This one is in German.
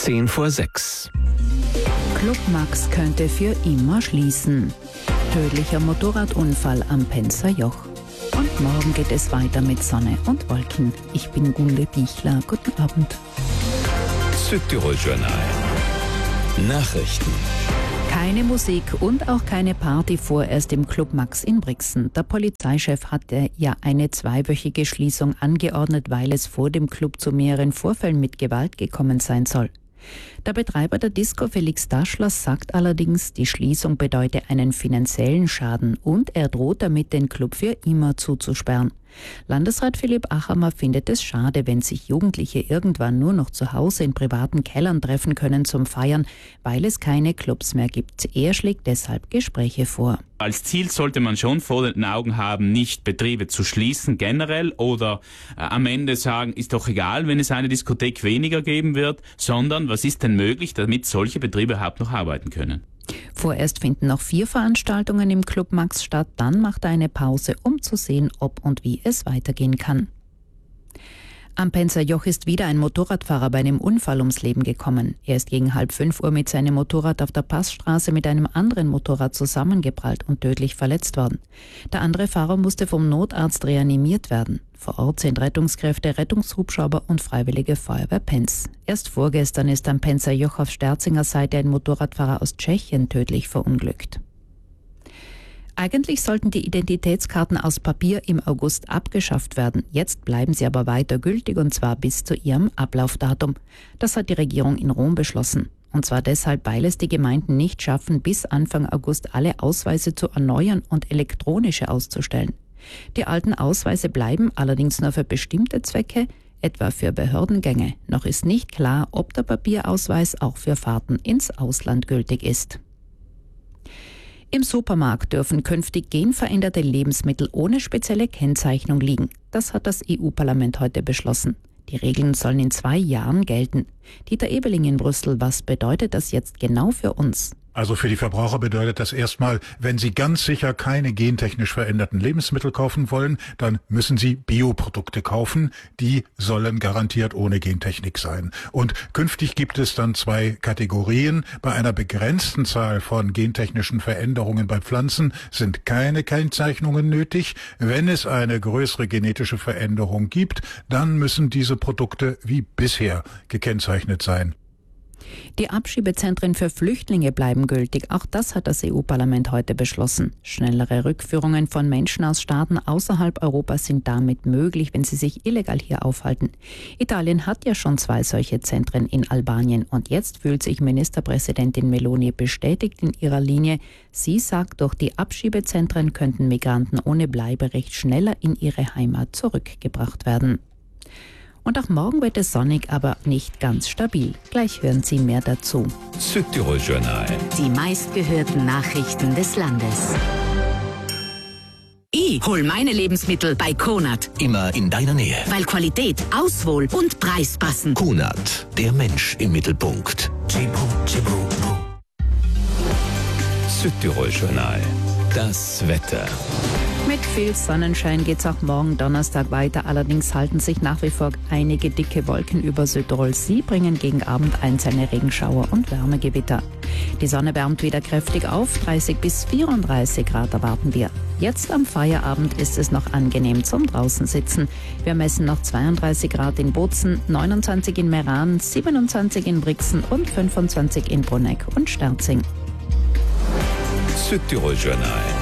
5:10. Club Max könnte für immer schließen. Tödlicher Motorradunfall am Penzer-Joch. Und morgen geht es weiter mit Sonne und Wolken. Ich bin Gunde Bichler. Guten Abend. Südtirol-Journal. Nachrichten. Keine Musik und auch keine Party vorerst im Club Max in Brixen. Der Polizeichef hatte ja eine 2-wöchige Schließung angeordnet, weil es vor dem Club zu mehreren Vorfällen mit Gewalt gekommen sein soll. Der Betreiber der Disco, Felix Daschler, sagt allerdings, die Schließung bedeute einen finanziellen Schaden und er droht damit, den Club für immer zuzusperren. Landesrat Philipp Achammer findet es schade, wenn sich Jugendliche irgendwann nur noch zu Hause in privaten Kellern treffen können zum Feiern, weil es keine Clubs mehr gibt. Er schlägt deshalb Gespräche vor. Als Ziel sollte man schon vor den Augen haben, nicht Betriebe zu schließen generell oder am Ende sagen, ist doch egal, wenn es eine Diskothek weniger geben wird, sondern was ist denn möglich, damit solche Betriebe überhaupt noch arbeiten können. Vorerst finden noch 4 Veranstaltungen im Club Max statt, dann macht er eine Pause, um zu sehen, ob und wie es weitergehen kann. Am Penzer-Joch ist wieder ein Motorradfahrer bei einem Unfall ums Leben gekommen. Er ist gegen 4:30 mit seinem Motorrad auf der Passstraße mit einem anderen Motorrad zusammengeprallt und tödlich verletzt worden. Der andere Fahrer musste vom Notarzt reanimiert werden. Vor Ort sind Rettungskräfte, Rettungshubschrauber und Freiwillige Feuerwehr Penz. Erst vorgestern ist am Penzer-Joch auf Sterzinger Seite ein Motorradfahrer aus Tschechien tödlich verunglückt. Eigentlich sollten die Identitätskarten aus Papier im August abgeschafft werden. Jetzt bleiben sie aber weiter gültig und zwar bis zu ihrem Ablaufdatum. Das hat die Regierung in Rom beschlossen. Und zwar deshalb, weil es die Gemeinden nicht schaffen, bis Anfang August alle Ausweise zu erneuern und elektronische auszustellen. Die alten Ausweise bleiben allerdings nur für bestimmte Zwecke, etwa für Behördengänge. Noch ist nicht klar, ob der Papierausweis auch für Fahrten ins Ausland gültig ist. Im Supermarkt dürfen künftig genveränderte Lebensmittel ohne spezielle Kennzeichnung liegen. Das hat das EU-Parlament heute beschlossen. Die Regeln sollen in 2 Jahren gelten. Dieter Ebeling in Brüssel, was bedeutet das jetzt genau für uns? Also für die Verbraucher bedeutet das erstmal, wenn sie ganz sicher keine gentechnisch veränderten Lebensmittel kaufen wollen, dann müssen sie Bioprodukte kaufen. Die sollen garantiert ohne Gentechnik sein. Und künftig gibt es dann 2 Kategorien. Bei einer begrenzten Zahl von gentechnischen Veränderungen bei Pflanzen sind keine Kennzeichnungen nötig. Wenn es eine größere genetische Veränderung gibt, dann müssen diese Produkte wie bisher gekennzeichnet sein. Die Abschiebezentren für Flüchtlinge bleiben gültig. Auch das hat das EU-Parlament heute beschlossen. Schnellere Rückführungen von Menschen aus Staaten außerhalb Europas sind damit möglich, wenn sie sich illegal hier aufhalten. Italien hat ja schon 2 solche Zentren in Albanien. Und jetzt fühlt sich Ministerpräsidentin Meloni bestätigt in ihrer Linie. Sie sagt, durch die Abschiebezentren könnten Migranten ohne Bleiberecht schneller in ihre Heimat zurückgebracht werden. Und auch morgen wird es sonnig, aber nicht ganz stabil. Gleich hören Sie mehr dazu. Südtirol-Journal. Die meistgehörten Nachrichten des Landes. Ich hol meine Lebensmittel bei Konad. Immer in deiner Nähe. Weil Qualität, Auswahl und Preis passen. Konad, der Mensch im Mittelpunkt. Südtirol-Journal. Das Wetter. Mit viel Sonnenschein geht's auch morgen Donnerstag weiter. Allerdings halten sich nach wie vor einige dicke Wolken über Südtirol. Sie bringen gegen Abend einzelne Regenschauer und Wärmegewitter. Die Sonne wärmt wieder kräftig auf. 30 bis 34 Grad erwarten wir. Jetzt am Feierabend ist es noch angenehm zum Draußensitzen. Wir messen noch 32 Grad in Bozen, 29 in Meran, 27 in Brixen und 25 in Bruneck und Sterzing. Südtirol-Journal.